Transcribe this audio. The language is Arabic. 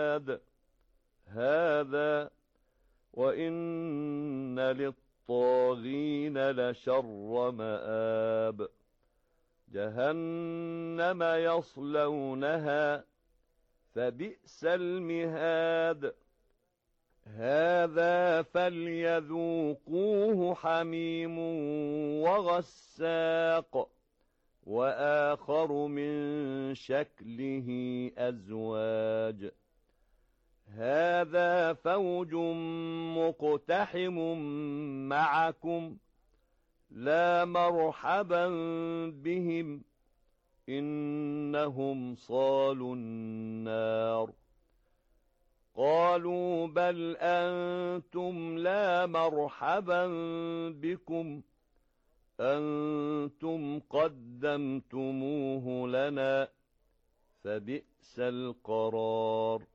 هذا وإن للطاغين لشر مآب جهنم يصلونها فبئس المهاد هذا فليذوقوه حميم وغساق وآخر من شكله أزواج هذا فوج مقتحم معكم لا مرحبا بهم إنهم صالوا النار قالوا بل أنتم لا مرحبا بكم أنتم قدمتموه لنا فبئس القرار